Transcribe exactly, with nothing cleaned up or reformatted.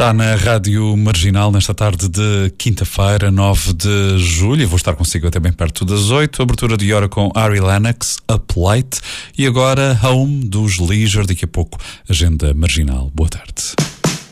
Está na Rádio Marginal nesta tarde de quinta-feira, nove de julho, e vou estar consigo até bem perto das oito. Abertura de hora com Ari Lennox, Up Late, e agora Home dos Leisure. Daqui a pouco, Agenda Marginal. Boa tarde.